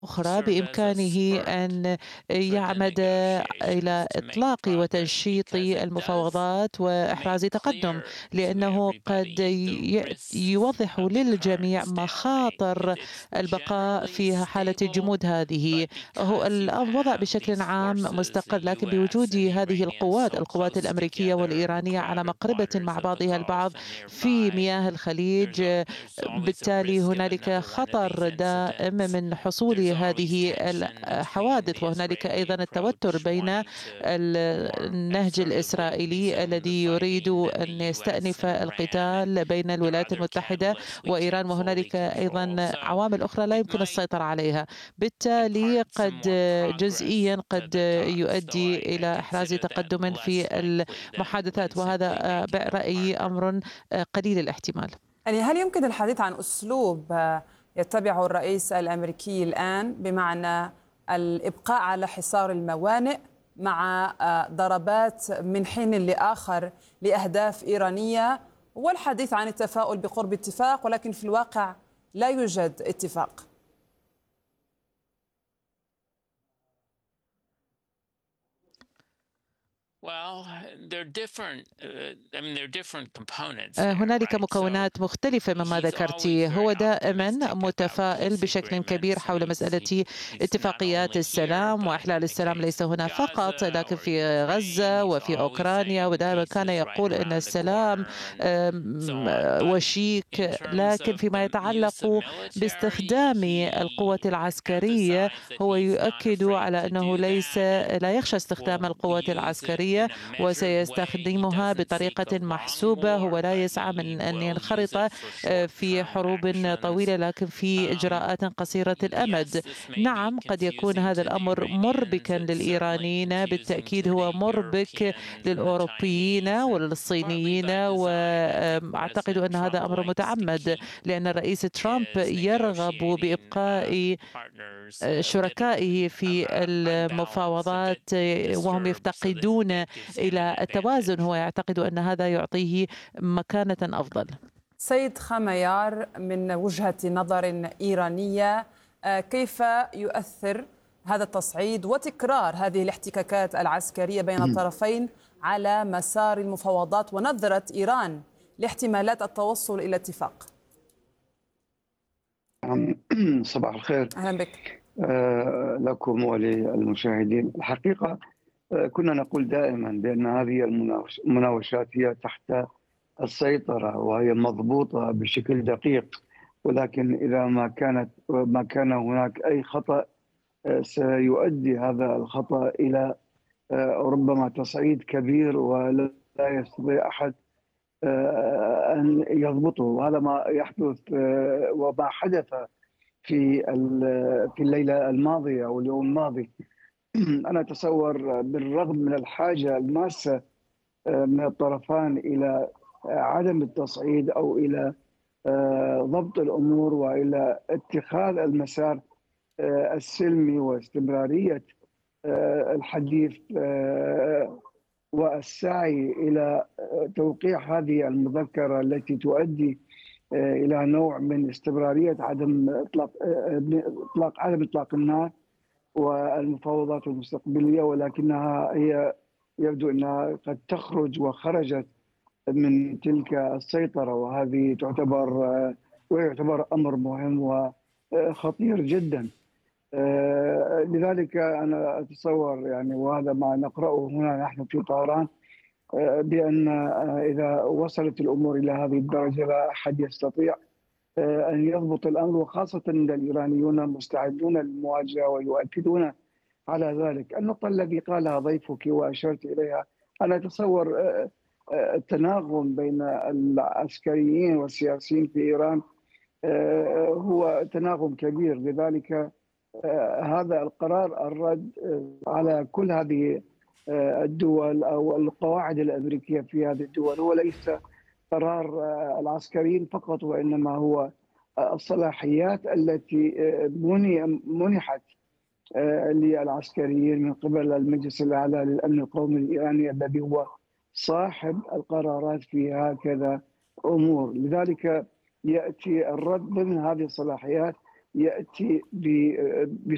أخرى بإمكانه أن يعمد إلى إطلاق وتنشيط المفاوضات وإحراز تقدم، لأنه قد يوضح للجميع مخاطر البقاء في حالة الجمود هذه. هو الوضع بشكل عام مستقر، لكن بوجود هذه القوات الأمريكية والإيرانية على مقربة مع بعضها البعض في مياه الخليج، بالتالي هنالك خطر دائم من حصول هذه الحوادث. وهنالك أيضا التوتر بين النهج الإسرائيلي الذي يريد أن يستأنف القتال بين الولايات المتحدة وإيران، وهنالك أيضا عوامل أخرى لا يمكن السيطرة عليها. بالتالي جزئيا قد يؤدي إلى إحراز تقدم في المحادثات، وهذا برأيي أمر قليل الاحتمال. يعني هل يمكن الحديث عن أسلوب يتبعه الرئيس الأمريكي الآن، بمعنى الإبقاء على حصار الموانئ مع ضربات من حين لآخر لأهداف إيرانية، والحديث عن التفاؤل بقرب اتفاق، ولكن في الواقع لا يوجد اتفاق؟ هنالك مكونات مختلفة مما ذكرت. هو دائما متفائل بشكل كبير حول مسألة اتفاقيات السلام وإحلال السلام، ليس هنا فقط لكن في غزة وفي أوكرانيا، ودائما كان يقول أن السلام وشيك. لكن فيما يتعلق باستخدام القوة العسكرية، هو يؤكد على أنه لا يخشى استخدام القوة العسكرية وسيستخدمها بطريقة محسوبة. هو لا يسعى من أن ينخرط في حروب طويلة، لكن في إجراءات قصيرة الأمد. نعم، قد يكون هذا الأمر مربكا للإيرانيين، بالتأكيد هو مربك للأوروبيين وللصينيين، وأعتقد أن هذا أمر متعمد، لأن الرئيس ترامب يرغب بإبقاء شركائه في المفاوضات وهم يفتقدون إلى التوازن. هو يعتقد أن هذا يعطيه مكانة أفضل. سيد خميار، من وجهة نظر إيرانية، كيف يؤثر هذا التصعيد وتكرار هذه الاحتكاكات العسكرية بين الطرفين على مسار المفاوضات ونظرة إيران لاحتمالات التوصل إلى اتفاق؟ صباح الخير. أهلا بك. لكم وللمشاهدين. الحقيقة كنا نقول دائما بأن هذه المناوشات هي تحت السيطرة وهي مضبوطة بشكل دقيق، ولكن إذا ما كان هناك أي خطأ سيؤدي هذا الخطأ إلى ربما تصعيد كبير ولا يستطيع أحد أن يضبطه. وهذا ما يحدث وما حدث في الليلة الماضية أو اليوم الماضي. أنا أتصور بالرغم من الحاجة الماسة من الطرفان إلى عدم التصعيد أو إلى ضبط الأمور وإلى اتخاذ المسار السلمي واستمرارية الحديث والسعي إلى توقيع هذه المذكرة التي تؤدي إلى نوع من استمرارية عدم إطلاق النار والمفاوضات المستقبلية، ولكنها هي يبدو أنها قد تخرج وخرجت من تلك السيطرة، وهذه ويعتبر أمر مهم وخطير جدا. لذلك أنا أتصور يعني، وهذا ما نقرأه هنا نحن في طهران، بأن إذا وصلت الأمور إلى هذه الدرجة لا أحد يستطيع أن يضبط الأمر، وخاصة أن الإيرانيون مستعدون للمواجهة ويؤكدون على ذلك. النقطة التي قالها ضيفك وأشرت إليها، أنا أتصور التناغم بين العسكريين والسياسيين في إيران هو تناغم كبير. لذلك هذا القرار الرد على كل هذه الدول أو القواعد الأمريكية في هذه الدول هو ليس قرار العسكريين فقط، وإنما هو الصلاحيات التي منحت للعسكريين من قبل المجلس الأعلى للأمن القومي الإيراني الذي هو صاحب القرارات في هكذا أمور. لذلك يأتي الرد ضمن هذه الصلاحيات، يأتي